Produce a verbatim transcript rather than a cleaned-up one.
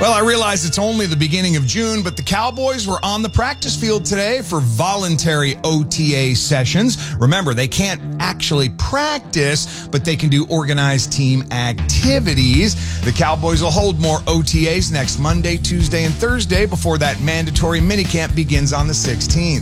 Well, I realize it's only the beginning of June, but the Cowboys were on the practice field today for voluntary O T A sessions. Remember, they can't actually practice, but they can do organized team activities. The Cowboys will hold more O T As next Monday, Tuesday, and Thursday before that mandatory minicamp begins on the sixteenth.